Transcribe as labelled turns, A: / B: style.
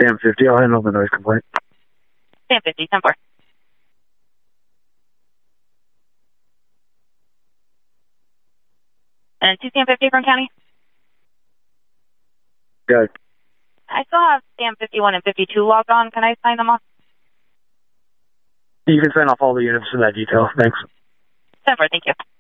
A: Sam 50. I'll handle the noise complaint.
B: Sam 50, 10-4. And 2 Sam 50 from County?
A: Good.
B: I still have Sam 51 and 52 logged on. Can I sign them off?
A: You can sign off all the units in that detail. Thanks.
B: 10-4, thank you.